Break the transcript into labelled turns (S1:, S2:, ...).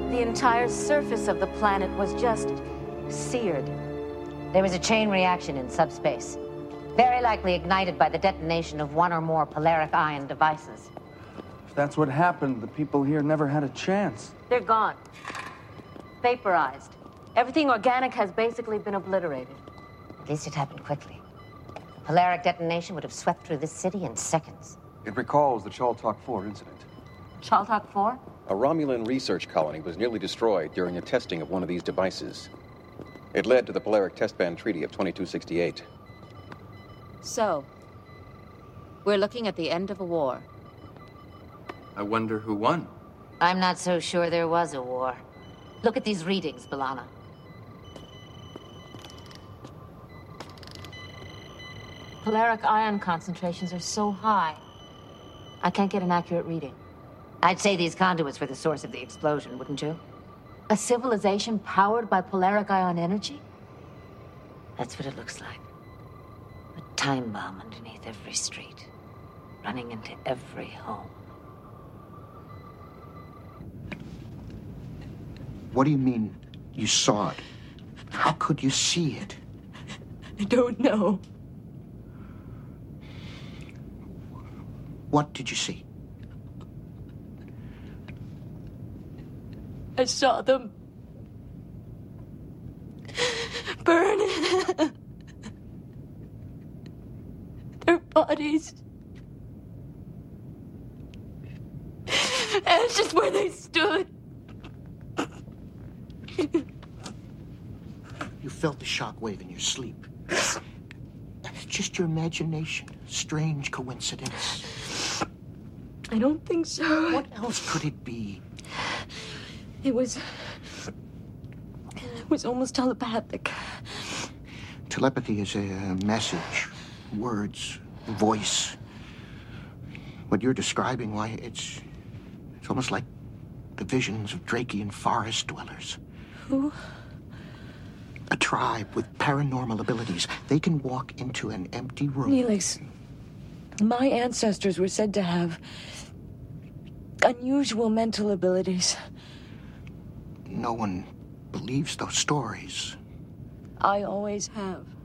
S1: The entire surface of the planet was just seared.
S2: There was a chain reaction in subspace, very likely ignited by the detonation of one or more polaric ion devices.
S3: If that's what happened, the people here never had a chance.
S1: They're gone. Vaporized. Everything organic has basically been obliterated.
S2: At least it happened quickly. A polaric detonation would have swept through this city in seconds.
S4: It recalls the Chaltok 4 incident.
S1: Chaltok 4?
S5: A Romulan research colony was nearly destroyed during the testing of one of these devices. It led to the Polaric Test Ban Treaty of 2268.
S6: So, we're looking at the end of a war.
S7: I wonder who won.
S2: I'm not so sure there was a war. Look at these readings, B'Elanna.
S1: Polaric ion concentrations are so high. I can't get an accurate reading.
S2: I'd say these conduits were the source of the explosion, wouldn't you?
S1: A civilization powered by polaric ion energy?
S2: That's what it looks like. A time bomb underneath every street, running into every home.
S8: What do you mean, you saw it? How could you see it?
S1: I don't know.
S8: What did you see?
S1: I saw them burn. Their bodies. And it's just where they stood.
S8: You felt the shockwave in your sleep. It's just your imagination. Strange coincidence.
S1: I don't think so.
S8: What else could it be?
S1: It was almost telepathic.
S8: Telepathy is a message, words, voice. What you're describing, why, it's almost like the visions of Drakian forest dwellers.
S1: Who?
S8: A tribe with paranormal abilities. They can walk into an empty room.
S1: Neelix, my ancestors were said to have unusual mental abilities.
S8: No one believes those stories.
S1: I always have.